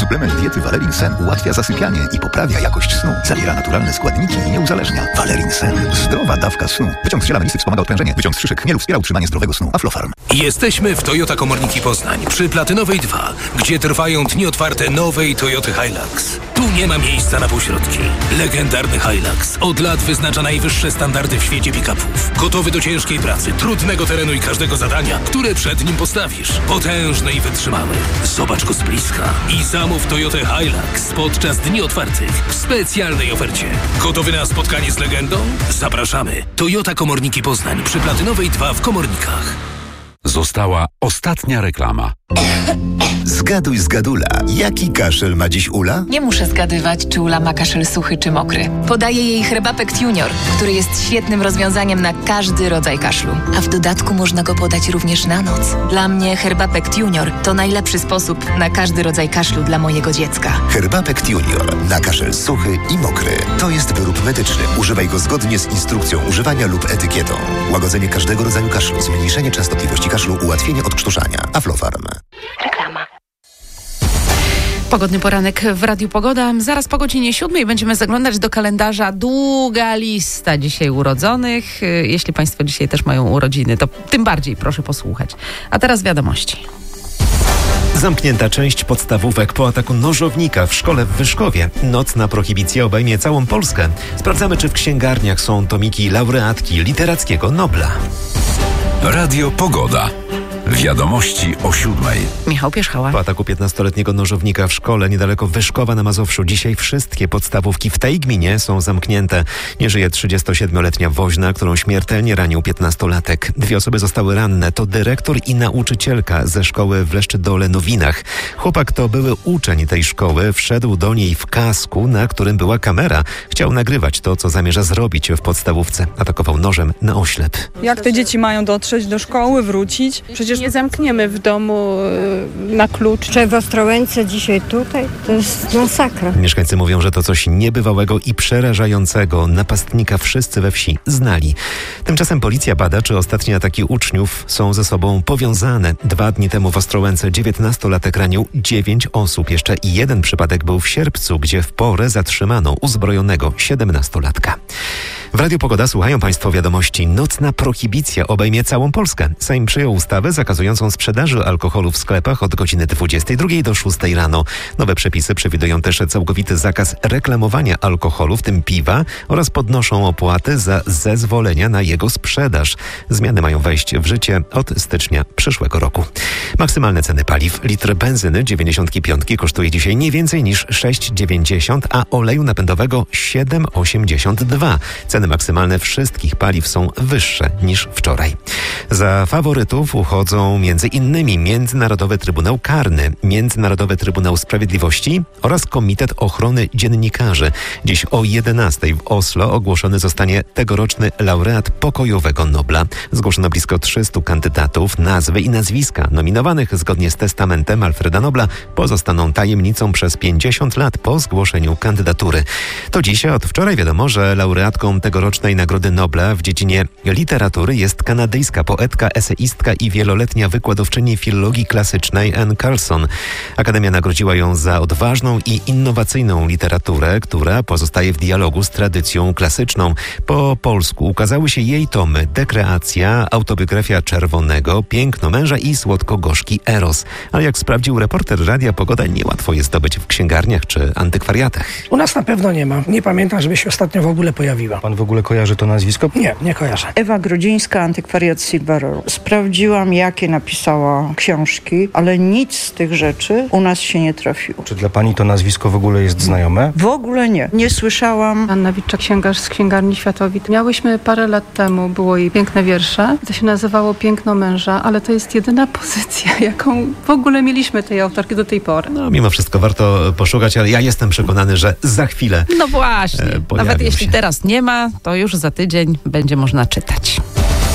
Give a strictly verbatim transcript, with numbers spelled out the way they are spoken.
Suplement diety Valerin Sen ułatwia zasypianie i poprawia jakość snu. Zawiera naturalne składniki i nie uzależnia. Valerin Sen. Zdrowa dawka snu. Wyciąg z ziela melisy wspomaga odprężenie. Wyciąg z szyszek chmielu wspiera utrzymanie zdrowego snu. Aflofarm. Jesteśmy w Toyota Komorniki Poznań przy Platynowej dwa, gdzie trwają dni otwarte nowej Toyoty Hilux. Tu nie ma miejsca na półśrodki. Legendarny Hilux od lat wyznacza najwyższe standardy w świecie pick-upów. Gotowy do ciężkiej pracy, trudnego terenu i każdego zadania, które przed nim postawisz. Potężny i wytrzymały. Zobacz go z bliska i zamów Toyotę Hilux podczas dni otwartych w specjalnej ofercie. Gotowy na spotkanie z legendą? Zapraszamy. Toyota Komorniki Poznań przy Platynowej dwa w Komornikach. Została ostatnia reklama. Zgaduj zgadula. Jaki kaszel ma dziś Ula? Nie muszę zgadywać, czy Ula ma kaszel suchy czy mokry. Podaję jej Herbapekt Junior, który jest świetnym rozwiązaniem na każdy rodzaj kaszlu. A w dodatku można go podać również na noc. Dla mnie Herbapekt Junior to najlepszy sposób na każdy rodzaj kaszlu dla mojego dziecka. Herbapekt Junior na kaszel suchy i mokry. To jest wyrób medyczny. Używaj go zgodnie z instrukcją używania lub etykietą. Łagodzenie każdego rodzaju kaszlu, zmniejszenie częstotliwości kaszlu, ułatwienie odkrztuszania. Aflofarm. Reklama. Pogodny poranek w Radiu Pogoda. Zaraz po godzinie siódmej będziemy zaglądać do kalendarza. Długa lista dzisiaj urodzonych. Jeśli Państwo dzisiaj też mają urodziny, to tym bardziej proszę posłuchać. A teraz wiadomości. Zamknięta część podstawówek po ataku nożownika w szkole w Wyszkowie. Nocna prohibicja obejmie całą Polskę. Sprawdzamy, czy w księgarniach są tomiki laureatki Literackiego Nobla. Radio Pogoda. Wiadomości o siódmej. Michał Pierzchała. Po ataku piętnastoletniego nożownika w szkole niedaleko Wyszkowa na Mazowszu dzisiaj wszystkie podstawówki w tej gminie są zamknięte. Nie żyje trzydziestosiedmioletnia woźna, którą śmiertelnie ranił piętnastolatek. Dwie osoby zostały ranne. To dyrektor i nauczycielka ze szkoły w Leszczydole-Nowinach. Chłopak to były uczeń tej szkoły. Wszedł do niej w kasku, na którym była kamera. Chciał nagrywać to, co zamierza zrobić w podstawówce. Atakował nożem na oślep. Jak te dzieci mają dotrzeć do szkoły, wrócić? Przecież nie zamkniemy w domu na klucz. Czy w Ostrołęce dzisiaj tutaj? To jest masakra. Mieszkańcy mówią, że to coś niebywałego i przerażającego. Napastnika wszyscy we wsi znali. Tymczasem policja bada, czy ostatnie ataki uczniów są ze sobą powiązane. Dwa dni temu w Ostrołęce dziewiętnastolatek ranił dziewięć osób. Jeszcze jeden przypadek był w Sierpcu, gdzie w porę zatrzymano uzbrojonego siedemnastolatka. W Radiu Pogoda słuchają Państwo wiadomości. Nocna prohibicja obejmie całą Polskę. Sejm przyjął ustawę zakazującą sprzedaży alkoholu w sklepach od godziny dwudziestej drugiej do szóstej rano. Nowe przepisy przewidują też całkowity zakaz reklamowania alkoholu, w tym piwa, oraz podnoszą opłaty za zezwolenia na jego sprzedaż. Zmiany mają wejść w życie od stycznia przyszłego roku. Maksymalne ceny paliw. Litr benzyny dziewięćdziesiąt pięć kosztuje dzisiaj nie więcej niż sześć dziewięćdziesiąt, a oleju napędowego siedem osiemdziesiąt dwa. Ceny maksymalne wszystkich paliw są wyższe niż wczoraj. Za faworytów uchodzą między innymi Międzynarodowy Trybunał Karny, Międzynarodowy Trybunał Sprawiedliwości oraz Komitet Ochrony Dziennikarzy. Dziś o jedenastej w Oslo ogłoszony zostanie tegoroczny laureat Pokojowego Nobla. Zgłoszono blisko trzystu kandydatów. Nazwy i nazwiska nominowanych zgodnie z testamentem Alfreda Nobla pozostaną tajemnicą przez pięćdziesiąt lat po zgłoszeniu kandydatury. To dzisiaj od wczoraj wiadomo, że laureatką tegorocznej Nagrody Nobla w dziedzinie literatury jest kanadyjska poetka, eseistka i wieloletnia wykładowczyni filologii klasycznej Anne Carlson. Akademia nagrodziła ją za odważną i innowacyjną literaturę, która pozostaje w dialogu z tradycją klasyczną. Po polsku ukazały się jej tomy Dekreacja, Autobiografia Czerwonego, Piękno męża i Słodko-gorzki Eros. Ale jak sprawdził reporter Radia Pogoda, niełatwo je zdobyć w księgarniach czy antykwariatach. U nas na pewno nie ma. Nie pamiętam, żeby się ostatnio w ogóle pojawiła. Pan w ogóle kojarzy to nazwisko? Nie, nie kojarzę. Ewa Grodzińska, antykwariat Silver. Sprawdziłam, jakie napisała książki, ale nic z tych rzeczy u nas się nie trafiło. Czy dla pani to nazwisko w ogóle jest znajome? W ogóle nie. Nie słyszałam. Anna Witczak, księgarz z księgarni Światowit. Miałyśmy parę lat temu, było jej piękne wiersze. To się nazywało Piękno męża, ale to jest jedyna pozycja, jaką w ogóle mieliśmy tej autorki do tej pory. No, mimo wszystko warto poszukać, ale ja jestem przekonany, że za chwilę No właśnie. e, Nawet jeśli się. teraz nie ma, to już za tydzień będzie można czytać.